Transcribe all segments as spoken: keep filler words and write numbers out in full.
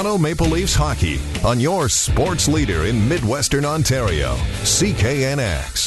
Toronto Maple Leafs hockey on your sports leader in Midwestern Ontario, C K N X.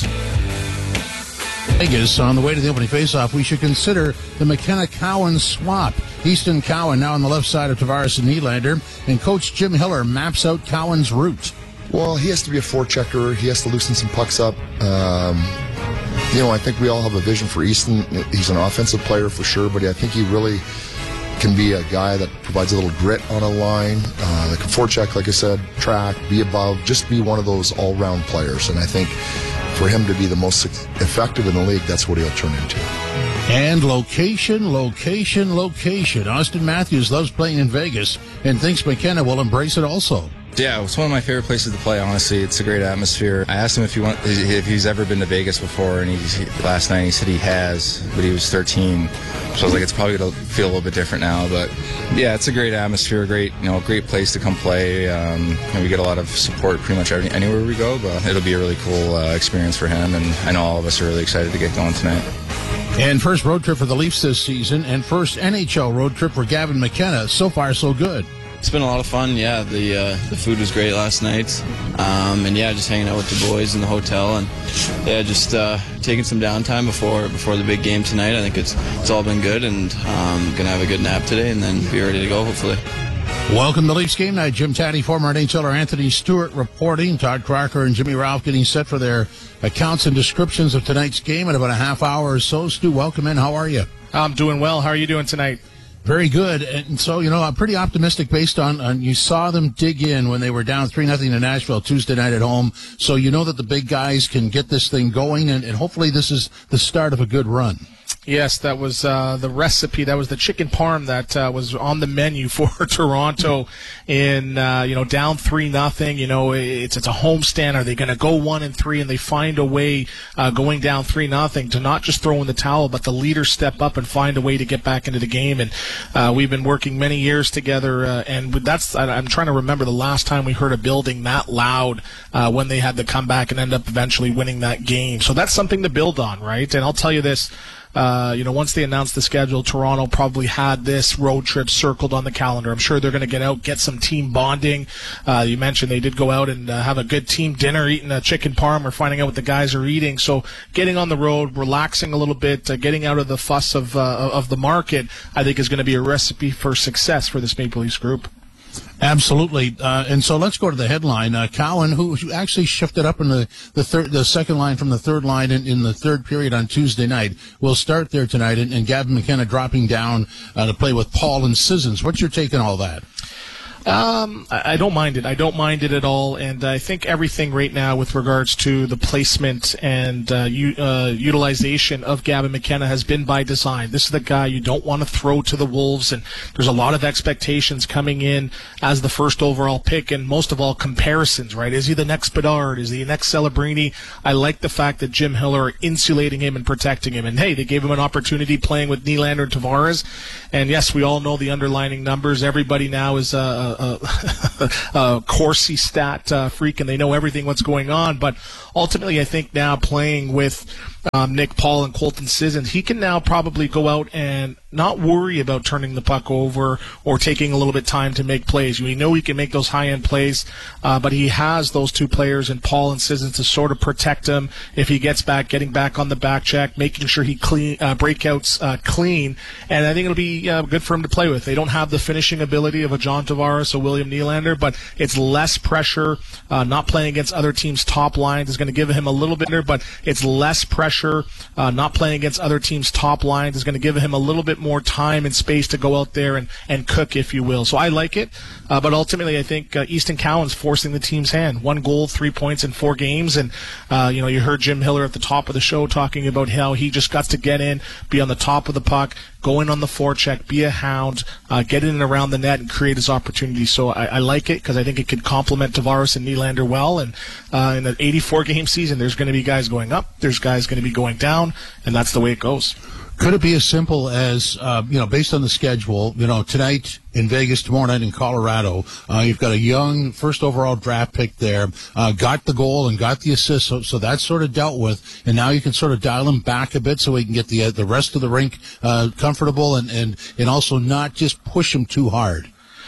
Vegas, on the way to the opening faceoff, we should consider the McKenna-Cowan swap. Easton Cowan now on the left side of Tavares and Nylander, and Coach Jim Hiller maps out Cowan's route. Well, he has to be a forechecker. He has to loosen some pucks up. Um, you know, I think we all have a vision for Easton. He's an offensive player for sure, but I think he really can be a guy that provides a little grit on a line, uh, that can forecheck, like I said, track, be above, just be one of those all-round players. And I think for him to be the most effective in the league, that's what he'll turn into. And location, location, location. Austin Matthews loves playing in Vegas and thinks McKenna will embrace it also. Yeah, it's one of my favorite places to play, honestly. It's a great atmosphere. I asked him if he want, if he's ever been to Vegas before, and he, last night he said he has, but he was thirteen. So I was like, it's probably going to feel a little bit different now. But, yeah, it's a great atmosphere, great, you know, great place to come play. Um, and we get a lot of support pretty much every, anywhere we go, but it'll be a really cool uh, experience for him, and I know all of us are really excited to get going tonight. And first road trip for the Leafs this season, and first N H L road trip for Gavin McKenna. So far, so good. It's been a lot of fun, yeah. The uh, the food was great last night, um, and yeah, just hanging out with the boys in the hotel, and yeah, just uh, taking some downtime before before the big game tonight. I think it's it's all been good, and um, gonna have a good nap today, and then be ready to go hopefully. Welcome to Leafs Game Night. Jim Taddy, former N H L er Anthony Stewart reporting. Todd Crocker and Jimmy Ralph getting set for their accounts and descriptions of tonight's game in about a half hour or so. Stu, welcome in. How are you? I'm doing well. How are you doing tonight? Very good. And so, you know, I'm pretty optimistic based on, on you saw them dig in when they were down three nothing to Nashville Tuesday night at home. So you know that the big guys can get this thing going, and, and hopefully this is the start of a good run. Yes, that was uh, the recipe. That was the chicken parm that uh, was on the menu for Toronto in, uh, you know, down three nothing. You know, it's it's a homestand. Are they going to go one and three, and they find a way uh, going down three nothing to not just throw in the towel, but the leaders step up and find a way to get back into the game. And uh, we've been working many years together, uh, and that's I'm trying to remember the last time we heard a building that loud uh, when they had to come back and end up eventually winning that game. So that's something to build on, right? And I'll tell you this. Uh, you know, once they announced the schedule, Toronto probably had this road trip circled on the calendar. I'm sure they're going to get out, get some team bonding. Uh, you mentioned they did go out and uh, have a good team dinner, eating a chicken parm, or finding out what the guys are eating. So getting on the road, relaxing a little bit, uh, getting out of the fuss of uh, of the market, I think is going to be a recipe for success for this Maple Leafs group. Absolutely, uh, and so let's go to the headline. Uh, Cowan, who actually shifted up in the the third, the second line from the third line in, in the third period on Tuesday night, will start there tonight, and, and Gavin McKenna dropping down uh, to play with Paul and Sissons. What's your take on all that? Um, I don't mind it. I don't mind it at all, and I think everything right now with regards to the placement and uh, u- uh, utilization of Gavin McKenna has been by design. This is the guy you don't want to throw to the Wolves, and there's a lot of expectations coming in as the first overall pick, and most of all, comparisons, right? Is he the next Bedard? Is he the next Celebrini? I like the fact that Jim Hiller are insulating him and protecting him, and hey, they gave him an opportunity playing with Nylander and Tavares, and yes, we all know the underlining numbers. Everybody now is uh, Uh, uh, Corsi stat uh, freak, and they know everything what's going on. But ultimately, I think now playing with um, Nick Paul and Colton Sissons, he can now probably go out and not worry about turning the puck over or taking a little bit time to make plays. We know he can make those high-end plays, uh, but he has those two players in Paul and Sissons to sort of protect him if he gets back, getting back on the back check, making sure he clean uh, breakouts uh, clean, and I think it'll be uh, good for him to play with. They don't have the finishing ability of a John Tavares or William Nylander, but it's less pressure. Uh, not playing against other teams' top lines is going to give him a little bit, but it's less pressure. Uh, not playing against other teams' top lines is going to give him a little bit more time and space to go out there and, and cook, if you will. So I like it, uh, but ultimately I think uh, Easton Cowan's forcing the team's hand. One goal, three points in four games, and uh, you know, you heard Jim Hiller at the top of the show talking about how he just got to get in, be on the top of the puck, go in on the forecheck, be a hound, uh, get in and around the net and create his opportunities. So I, I like it because I think it could complement Tavares and Nylander well. And uh, in an eighty-four game season, there's going to be guys going up, there's guys going to be going down, and that's the way it goes. Could it be as simple as, uh, you know, based on the schedule, you know, tonight in Vegas, tomorrow night in Colorado, uh, you've got a young first overall draft pick there, uh, got the goal and got the assist, so, so that's sort of dealt with, and now you can sort of dial him back a bit so we can get the uh, the rest of the rink uh, comfortable and, and, and also not just push him too hard.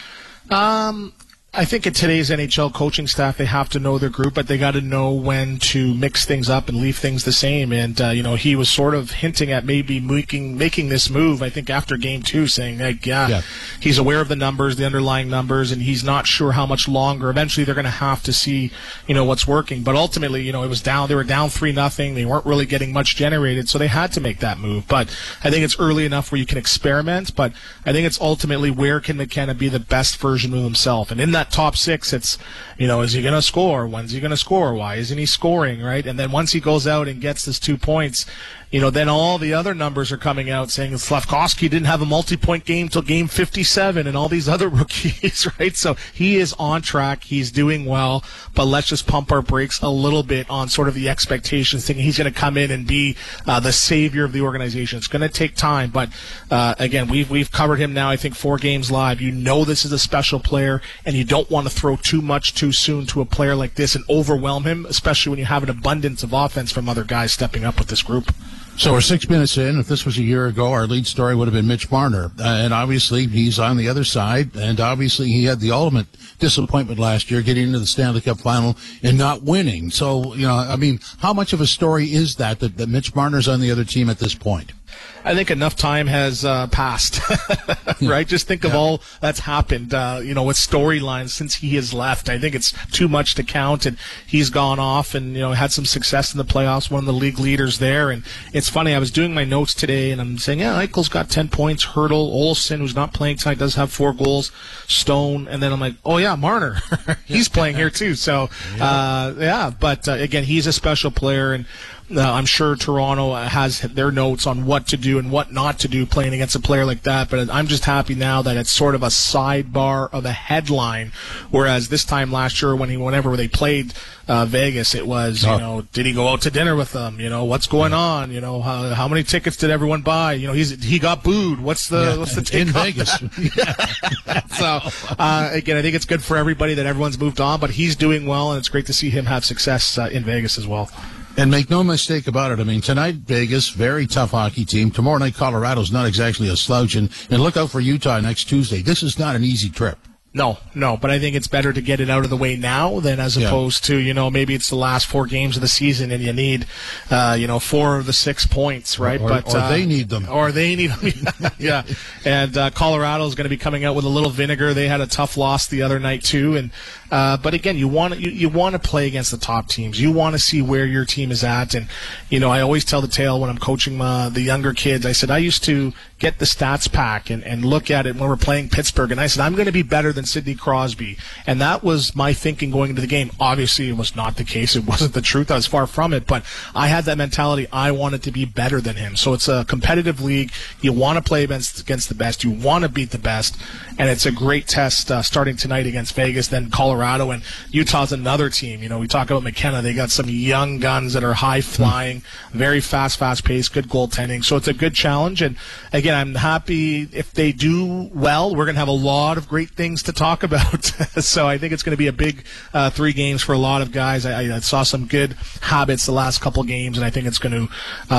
Um, I think at today's N H L coaching staff, they have to know their group, but they got to know when to mix things up and leave things the same. And, uh, you know, he was sort of hinting at maybe making making this move, I think, after game two, saying, like, yeah, yeah, he's aware of the numbers, the underlying numbers, and he's not sure how much longer. Eventually, they're going to have to see, you know, what's working. But ultimately, you know, it was down. They were down three nothing. They weren't really getting much generated, so they had to make that move. But I think it's early enough where you can experiment. But I think it's ultimately where can McKenna be the best version of himself. And in that top six, it's, you know, is he going to score? When's he going to score? Why isn't he scoring, right? And then once he goes out and gets his two points, you know, then all the other numbers are coming out saying Slafkovsky didn't have a multi-point game till game fifty-seven and all these other rookies, right? So he is on track. He's doing well, but let's just pump our brakes a little bit on sort of the expectations, thinking he's going to come in and be uh, the savior of the organization. It's going to take time, but uh, again, we've we've covered him now, I think, four games live. You know this is a special player, and you don't want to throw too much too soon to a player like this and overwhelm him, especially when you have an abundance of offense from other guys stepping up with this group. So we're six minutes in. If this was a year ago, our lead story would have been Mitch Marner. Uh, and obviously, he's on the other side. And obviously, he had the ultimate disappointment last year, getting into the Stanley Cup final and not winning. So, you know, I mean, how much of a story is that, that, that Mitch Marner's on the other team at this point? I think enough time has uh, passed, right? Just think of yeah. all that's happened, uh, you know, with storylines since he has left. I think it's too much to count, and he's gone off and, you know, had some success in the playoffs, one of the league leaders there. And it's funny, I was doing my notes today, and I'm saying, yeah, Eichel's got ten points, Hurdle, Olsen, who's not playing tonight, does have four goals, Stone, and then I'm like, oh, yeah, Marner. He's playing here, too. So, uh, yeah, but, uh, again, he's a special player, and Uh, I'm sure Toronto has their notes on what to do and what not to do playing against a player like that, but I'm just happy now that it's sort of a sidebar of a headline, whereas this time last year when he, whenever they played uh, Vegas, it was, you oh. know, did he go out to dinner with them? You know, what's going on? You know, how, how many tickets did everyone buy? You know, he's he got booed. What's the yeah. what's the take in Vegas? So uh, again, I think it's good for everybody that everyone's moved on, but he's doing well, and it's great to see him have success uh, in Vegas as well. And make no mistake about it. I mean, tonight, Vegas, very tough hockey team. Tomorrow night, Colorado's not exactly a slouch. And, and look out for Utah next Tuesday. This is not an easy trip. No, no, but I think it's better to get it out of the way now than as yeah. opposed to, you know, maybe it's the last four games of the season and you need, uh, you know, four of the six points, right? Or, or, but or uh, they need them. Or they need them, yeah. And uh, Colorado is going to be coming out with a little vinegar. They had a tough loss the other night too, and uh, but again, you want you, you want to play against the top teams. You want to see where your team is at, and you know, I always tell the tale when I'm coaching uh, the younger kids. I said I used to get the stats pack and, and look at it when we're playing Pittsburgh, and I said I'm going to be better than Sidney Crosby. And that was my thinking going into the game. Obviously, it was not the case. It wasn't the truth. I was far from it. But I had that mentality. I wanted to be better than him. So it's a competitive league. You want to play against, against the best. You want to beat the best. And it's a great test uh, starting tonight against Vegas, then Colorado. And Utah's another team. You know, we talk about McKenna. They got some young guns that are high-flying, very fast, fast-paced, good goaltending. So it's a good challenge. And, again, I'm happy if they do well. We're going to have a lot of great things to talk about. So I think it's going to be a big uh, three games for a lot of guys. I, I saw some good habits the last couple games, and I think it's going to uh,